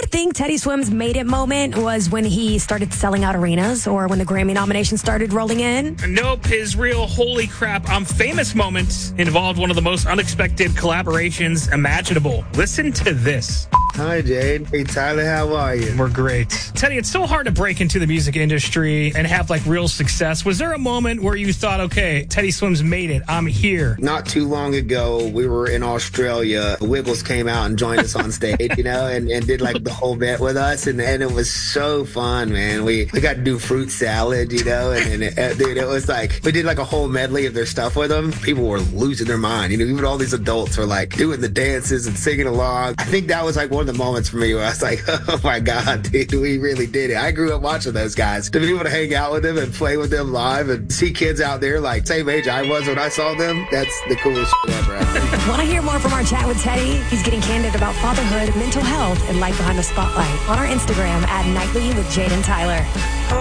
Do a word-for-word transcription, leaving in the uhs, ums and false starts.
think Teddy Swims' made it moment was when he started selling out arenas or when the Grammy nominations started rolling in? Nope. His real holy crap, I'm famous moment involved one of the most unexpected collaborations imaginable. Listen to this. Hi, Jade. Hey, Tyler, how are you? We're great. Teddy, it's so hard to break into the music industry and have like real success. Was there a moment where you thought, okay, Teddy Swims made it, I'm here? Not too long ago, we were in Australia. Wiggles came out and joined us on stage, you know, and, and did like the whole bit with us. And, and it was so fun, man. We we got to do fruit salad, you know, and, and it, uh, dude, it was like, we did like a whole medley of their stuff with them. People were losing their mind. You know, even all these adults were like doing the dances and singing along. I think that was like one of the moments for me where I was like, oh my God, dude, we really did it. I grew up watching those guys. To be able to hang out with them and play with them live and see kids out there like same age I was when I saw them, that's the coolest shit ever. Want to hear more from our chat with Teddy? He's getting candid about fatherhood, mental health, and life behind the spotlight on our Instagram at Nightly with Jade and Tyler.